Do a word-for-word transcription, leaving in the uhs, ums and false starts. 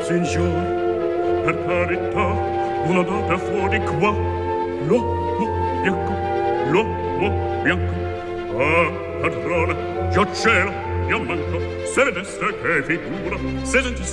signor, per carità, una data fuori qua, l'uomo bianco, l'uomo bianco. Ah, padrone, io cielo, io manco, se vedeste che figura, se sentisse